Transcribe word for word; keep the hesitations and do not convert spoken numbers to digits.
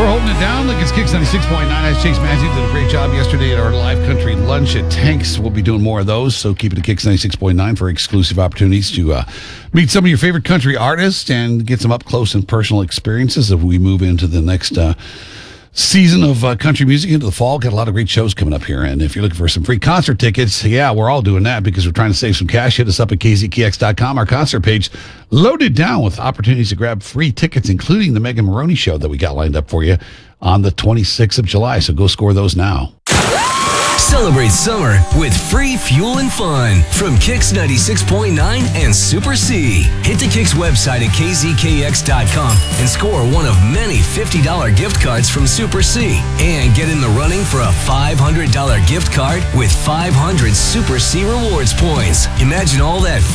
We're holding it down like it's Kicks ninety-six point nine. As Chase Massey did a great job yesterday at our live country lunch at Tanks. We'll be doing more of those, so keep it at Kicks ninety-six point nine for exclusive opportunities to uh, meet some of your favorite country artists and get some up-close and personal experiences as we move into the next uh, season of uh, country music into the fall. Got a lot of great shows coming up here, and if you're looking for some free concert tickets, yeah, we're all doing that because we're trying to save some cash. Hit us up at K Z K X dot com. Our concert page loaded down with opportunities to grab free tickets, including the Megan Maroney show that we got lined up for you on the twenty-sixth of July, so go score those now. Celebrate summer with free fuel and fun from Kicks ninety-six point nine and Super C. Hit the Kicks website at K Z K X dot com and score one of many fifty dollars gift cards from Super C. And get in the running for a five hundred dollars gift card with five hundred Super C rewards points. Imagine all that